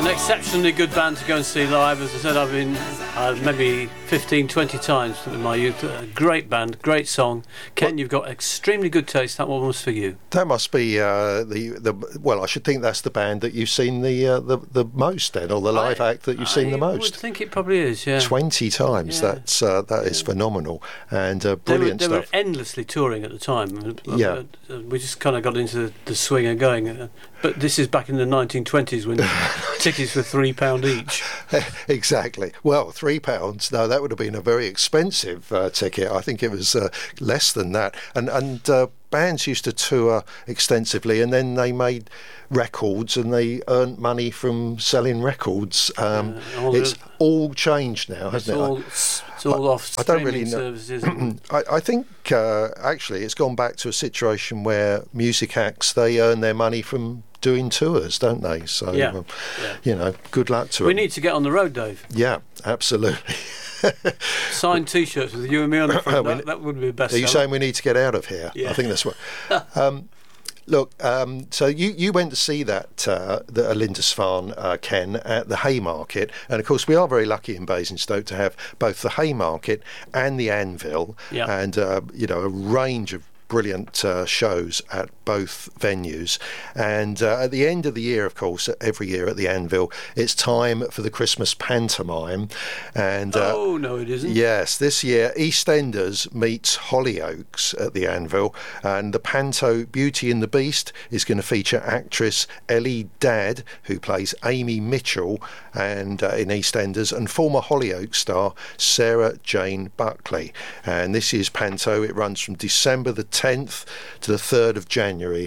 An exceptionally good band to go and see live. As I said, I've been maybe 15, 20 times in my youth. Great band, great song. Ken, you've got extremely good taste. That one was for you. That must be well, I should think that's the band that you've seen the most then, or the live act that you've seen the most. I would think it probably is, yeah. 20 times. Yeah. That is phenomenal and brilliant they stuff. They were endlessly touring at the time. Yeah. We just kind of got into the swing of going. But this is back in the 1920s when tickets were £3 each. Exactly. Well, £3. No, that would have been a very expensive ticket. I think it was less than that. And bands used to tour extensively, and then they made records and they earned money from selling records. It's all changed now, hasn't it? It's all off streaming services. I think actually it's gone back to a situation where music acts, they earn their money from doing tours, don't they? So, you know, good luck to them. We need to get on the road, Dave. Yeah, absolutely. Signed T-shirts with you and me on the front. That would be the best. Are you saying we need to get out of here? Yeah. I think that's what. Look, so you went to see that the Lindisfarne, Ken, at the Haymarket, and of course we are very lucky in Basingstoke to have both the Haymarket and the Anvil, and you know, a range of brilliant shows at both venues. And at the end of the year, of course, every year at the Anvil, it's time for the Christmas pantomime. And oh no, it isn't. Yes, this year EastEnders meets Hollyoaks at the Anvil, and the panto Beauty and the Beast is going to feature actress Ellie Dadd, who plays Amy Mitchell and in EastEnders, and former Hollyoaks star Sarah Jane Buckley. And this year's panto, it runs from December the 10th to the 3rd of January.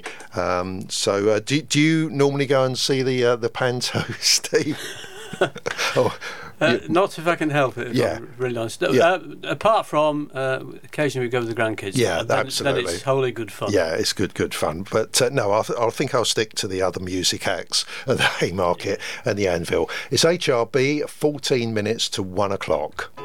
So do you normally go and see the panto, Steve? Not if I can help it. Yeah. Really nice. Apart from occasionally we go with the grandkids. Yeah, Then absolutely. it's wholly good fun. Yeah, it's good fun. But no, I think I'll stick to the other music acts at the Haymarket and the Anvil. It's HRB, 14 minutes to 1 o'clock.